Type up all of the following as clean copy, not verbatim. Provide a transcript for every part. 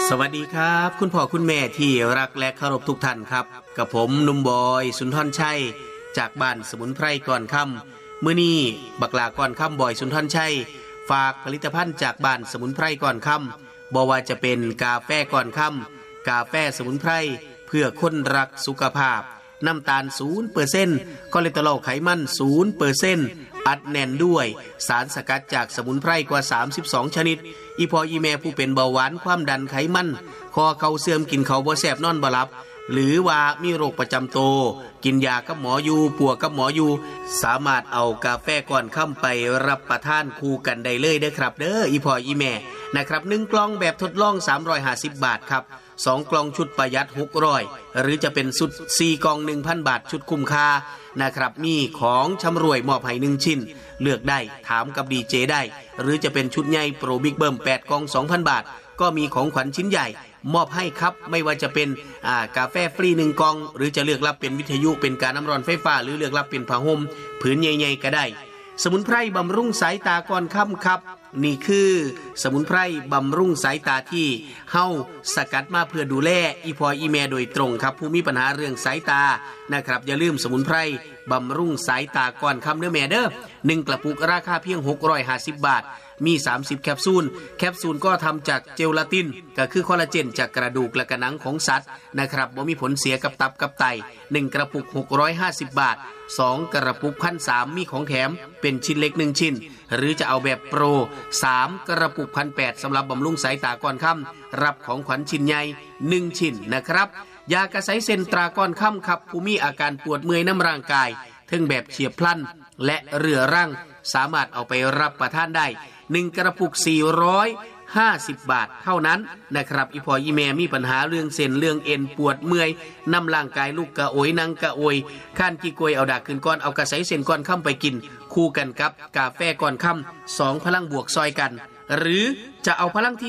สวัสดีครับคุณพ่อคุณแม่ที่รักและเคารพทุกท่านครับกับผมหนุ่มบอยสุนทรชัยจากบ้านสมุนไพรก่อนค่ำมื้อนี้บักหลาก่อนค่ำบอยสุนทรชัยฝากผลิตภัณฑ์จากบ้านสมุนไพรก่อนค่ำบ่ว่าจะเป็นกาแฟก่อนค่ำกาแฟสมุนไพรเพื่อคนรักสุขภาพน้ำตาล 0% คอเลสเตอรอลไขมัน 0%อัดแน่นด้วยสารสกัดจากสมุนไพรกว่า32ชนิดอีพออีแม่ผู้เป็นเบาหวานความดันไขมันคอเข่าเสื่อมกินข้าวบ่แซ่บนอนบ่หลับหรือว่ามีโรคประจำตัวกินยากับหมออยู่ปัวกับหมออยู่สามารถเอากาแฟก่อนค่ำไปรับประทานคู่กันได้เลยเด้อครับเด้ออีพออีแม่นะครับ1กล่องแบบทดลอง350บาทครับ2กล่องชุดประหยัด600หรือจะเป็นชุด4กล่อง 1,000 บาทชุดคุ้มค่านะครับมีของชำร่วยมอบให้1ชิ้นเลือกได้ถามกับดีเจได้หรือจะเป็นชุดใหญ่โปรบิ๊กเบิ้ม8กล่อง 2,000 บาทก็มีของขวัญชิ้นใหญ่มอบให้ครับไม่ว่าจะเป็นกาแฟฟรี1กล่องหรือจะเลือกรับเป็นวิทยุเป็นการน้ำร้อนไฟฟ้าหรือเลือกรับเป็นผ้าห่มผืนใหญ่ๆก็ได้สมุนไพรบำรุงสายตาก่อนค่ำครับนี่คือสมุนไพรบำรุงสายตาที่เฮาสกัดมาเพื่อดูแลอีพออีแม่โดยตรงครับผู้มีปัญหาเรื่องสายตานะครับอย่าลืมสมุนไพรบำรุงสายตาก่อนค่ำเด้อแม่เด้อ1กระปุกราคาเพียง650บาทมี30แคปซูลก็ทำจากเจลาตินก็คือคอลลาเจนจากกระดูกและกระหนังของสัตว์นะครับบ่มีผลเสียกับตับกับไต1กระปุก650บาท2กระปุก 1,300 มีของแถมเป็นชิ้นเล็ก1ชิ้นหรือจะเอาแบบโปร3กระปุก 1,800 สำหรับบำรุงสายตาก่อนค่ำรับของขวัญชิ้นใหญ่1ชิ้นนะครับยากระไสเซนตราก่อนค่ำครับผู้มีอาการปวดเมื่อยน้ำร่างกายทั้งแบบเฉียบพลันและเรื้อรังสามารถเอาไปรับประทานได้1กระปุก450บาทเท่านั้นนะครับอีพออีแม่มีปัญหาเรื่องเส้นเรื่องเอ็นปวดเมื่อยน้ำร่างกายลูกกระโอยนั่งกระโอยข้านขี้กวยเอาดากขึ้นก้อนเอากระไสเส้นก้อนค่ำไปกินคู่กันกับกาแฟก่อนค่ำ2พลังบวกซอยกันหรือจะเอาพลังที่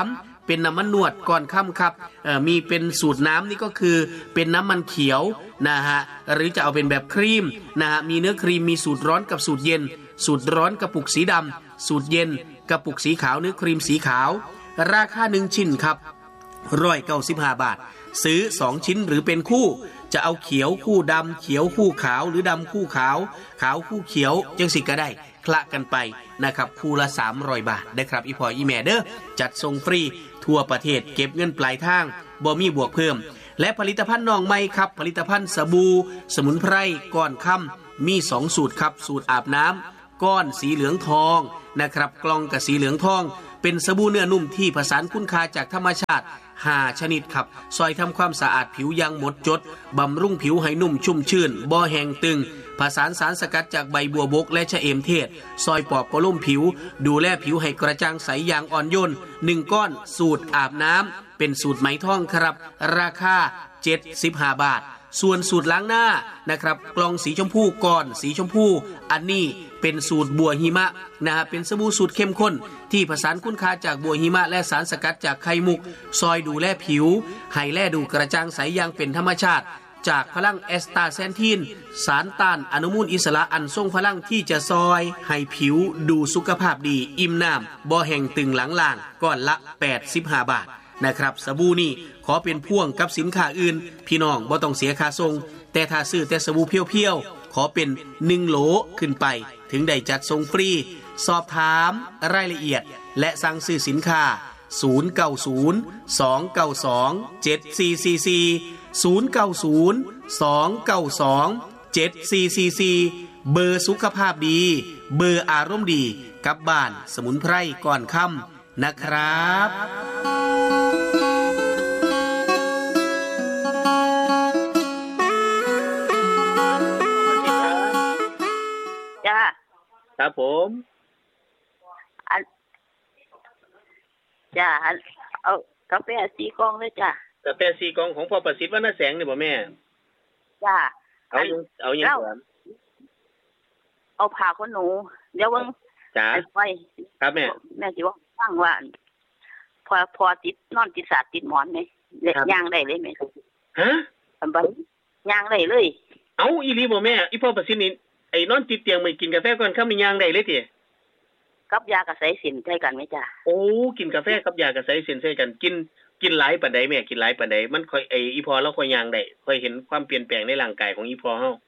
3เป็นน้ำมันนวดก่อนค่ำครับมีเป็นสูตรน้ำนี่ก็คือเป็นน้ำมันเขียวนะฮะหรือจะเอาเป็นแบบครีมนะฮะมีเนื้อครีมมีสูตรร้อนกับสูตรเย็นสูตรร้อนกระปุกสีดำสูตรเย็นกระปุกสีขาวเนื้อครีมสีขาวราคา1ชิ้นครับ195บาทซื้อ2ชิ้นหรือเป็นคู่จะเอาเขียวคู่ดำเขียวคู่ขาวหรือดำคู่ขาวขาวคู่เขียวจังสิก็ได้คละกันไปนะครับคู่ละ300บาทได้ครับอีพออีแม่เด้อจัดส่งฟรีทั่วประเทศเก็บเงินปลายทางบ่มีบวกเพิ่มและผลิตภัณฑ์น้องใหม่ครับผลิตภัณฑ์สบู่สมุนไพรก้อนค่ำมี2สูตรครับสูตรอาบน้ำก้อนสีเหลืองทองนะครับกล่องกับสีเหลืองทองเป็นสบู่เนื้อนุ่มที่ผสานคุณค่าจากธรรมชาติ5ชนิดครับซอยทำความสะอาดผิวอย่างหมดจดบำรุงผิวให้นุ่มชุ่มชื่นบ่แห้งตึงผสานสารสกัดจากใบบัวบกและชะเอมเทศซอยปอบประโลมผิวดูแลผิวให้กระจ่างใสอย่างอ่อนโยน1ก้อนสูตรอาบน้ำเป็นสูตรไหมทองครับราคา75บาทส่วนสูตรล้างหน้านะครับกล่องสีชมพูก้อนสีชมพูอันนี้เป็นสูตรบัวหิมะนะฮะเป็นสบู่สูตรเข้มข้นที่ผสานคุณค่าจากบัวหิมะและสารสกัดจากไข่มุกซอยดูแลผิวให้แลดูกระจ่างใสอย่างเป็นธรรมชาติจากพลังแอสตาแซนทินสารต้านอนุมูลอิสระอันทรงพลังที่จะซอยให้ผิวดูสุขภาพดีอิ่มน้ำบ่แห้งตึงหลังล่างก้อนละ85บาทนะครับสบู่นี่ขอเป็นพ่วงกับสินค้าอื่นพี่น้องบ่ต้องเสียค่าส่งแต่ถ้าซื้อแต่สบู่เพียวๆขอเป็น1โหลขึ้นไปถึงได้จัดส่งฟรีสอบถามรายละเอียดและสั่งซื้อสินค้า090-292-7444 เบอร์สุขภาพดีเบอร์อารมณ์ดีกับบ้านสมุนไพรก่อนค่ำนะครับจ้าครับผมจ้าเอากาแฟ4กล่องเลยจ้ากาแฟ4กล่องของพ่อประสิทธิ์วรรณแสงนี่บ่แม่จ้าเอายังก่อนเอาผ้าขนหนูเดี๋ยวเบิ่งจ้าไปครับแม่สิว่าฟังว่าพอติดนอนติดสาดติดหมอนนี่ย่างได้เลยแม่ฮะบัดย่างได้เลยเอ้าอีหลีบ่แม่อีพ่อประสิทธิ์นี่ไอ้นอนติดเตียงไม่กินกาแฟก่อนค่ำนี่ย่างได้เลยติกับยากระใสสินใช่กันไหมจ้ะโอ้กินกาแฟกับยากระใสเส้นใส่กันกินหลายปานใดแม่กินหลายปานใดมันค่อยอีพอเราค่อยย่างได้ค่อยเห็นความเปลี่ยนแปลงในร่างกายของอีพอเฮา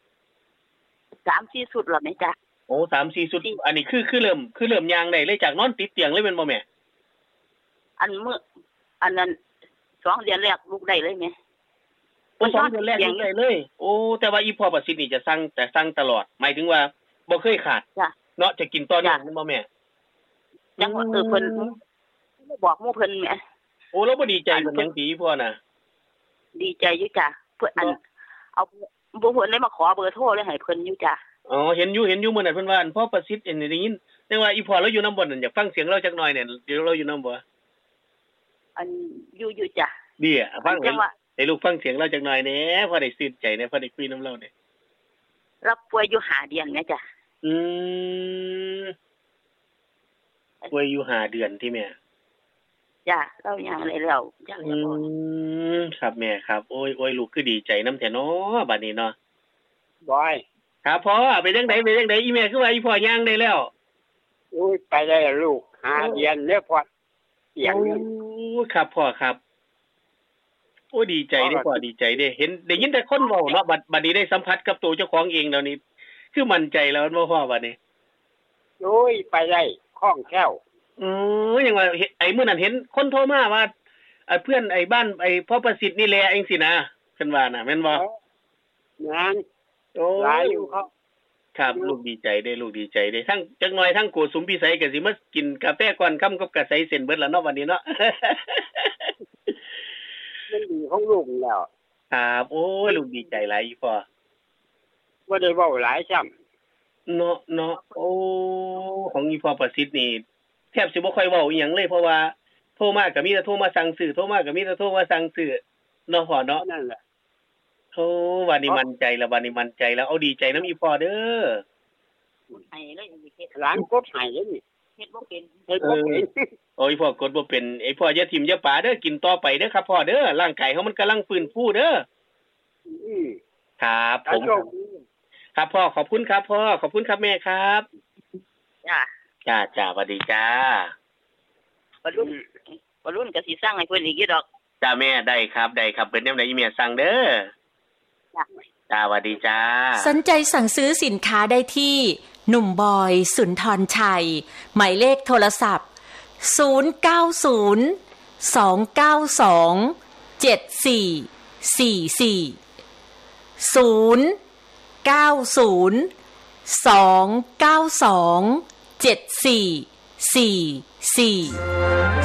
3-4 สุดหรอไหมจ๊ะโอ้3-4สุดอันนี้คือเริ่มย่างได้เลยจากนอนติดเตียงเลยแม่นบ่แม่อันนั้น2 เดือนแรกลุกได้เลยไหม 2 เดือนแรกลุกได้เลยโอ้แต่ว่าอีพอประสิทธิ์นี่จะสั่งตลอดหมายถึงว่าบ่เคยขาดจ้ะเนาะจะกินต่อเนื่องแม่นบ่แม่จังว่าเพิ่นบอกหมู่เพิ่นแหมโอ้แล้วบ่ดีใจเพิ่นจังซี่อีพอน่ะดีใจอยู่จ้ะเพิ่นเอาบ่เพิ่นเลยมาขอเบอร์โทรเลยให้เพิ่นอยู่จ้ะอ๋อเห็นอยู่มื้อนั้นเพิ่นว่าพ่อประสิทธิ์ได้ยินแต่ว่าอีพอเราอยู่นำบ่นั่นอยากฟังเสียงเราจักหน่อยเนี่ยเดี๋ยวเราอยู่นำบ่อันอยู่จ้ะดีอ่ะฟังให้ลูกฟังเสียงเราจักหน่อยแหน่พอได้ชื่นใจแหน่พอได้คุยนำเราเนี่ยรับป่วยอยู่5 เดือนแม่จ้ะป่วยอยู่5 เดือนที่แม่จ้ะเรายังได้แล้วจังครับแม่ครับโอ้ยลูกคือดีใจนำแท้เนาะบัดนี้เนาะบอยครับพ่อไปจังไดอีแม่คือว่าอีพ่อย่างได้แล้วโอ้ยไปได้ลูก5 เดือนเด้อพ่อเสียงครับพ่อครับโอ้ดีใจเด้อพ่อดีใจเด้เห็นได้ยินแต่คนเว้าเนาะบัดนี้ได้สัมผัสกับตัวเจ้าของเองแล้วนี่คือมั่นใจแล้วบ่พ่อบัดนี้โอ้ยไปได้คล่องแคล่วยังว่าไอ้มื้อนั้นเห็นคนโทรมาว่าเพื่อนไอ้บ้านไอ้พ่อประสิทธิ์นี่แหละเองสินะเพิ่นว่าน่ะแม่นบ่งานโอ้หลายอยู่ครับลูกดีใจเด้ลูกดีใจเด้ทั้งจักหน่อยทั้งโกสุมพิสัยก็สิมากินกาแฟก่อนค่ำกับกระใสเส้นเบิดแล้วเนาะวันนี้เนาะมันดีของลูกแล้วครับโอ้ยลูกดีใจหลายอีพ่อบ่ได้เว้าหลายซ้ำเนาะโอ้ของอีพ่อประสิทธิ์นี่แทบสิบ่ค่อยเว้าอีหยังเลยเพราะว่าโทรมาก็มีแต่โทรมาสั่งซื้อโทรมาก็มีแต่โทรมาสั่งซื้อเนาะพ่อเนาะนั่นแหละโอ้วันนี้มั่นใจแล้วเอาดีใจนำอีพ่อเด้อให้เลยเฮ็ดหลานกดให้เลยนี่เฮ็ดบ่เป็นโอ้ยพ่อกดบ่เป็นไอ้พ่ออย่าทิ่มอย่าปาเด้อกินต่อไปเด้อครับพ่อเด้อร่างกายเฮามันกำลังฟื้นฟูเด้อครับผมครับพ่อขอบคุณครับพ่อขอบคุณครับแม่ครับจ้าสวัสดีจ้าบ่รุ่นก็สิสร้างให้เพิ่นอีกอยู่ดอกจ้าแม่ได้ครับเป็นแนวใดอีแม่สั่งเด้อจ้าสวัสดีจ้าสนใจสั่งซื้อสินค้าได้ที่หนุ่มบอยสุนทรชัยหมายเลขโทรศัพท์0902927444